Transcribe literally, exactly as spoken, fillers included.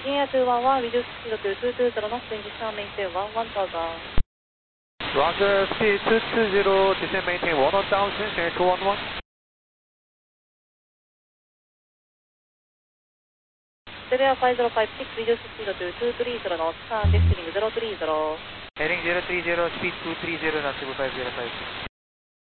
India two one one, reduce speed to two two zero knots, descend maintain one one thousand. Roger, speed two two zero, descend maintain one one thousand, two one one. Syria five zero five six, reduce speed to two three zero knots, descending zero three zero. Heading zero three zero, speed two three zero, runway five zero five six.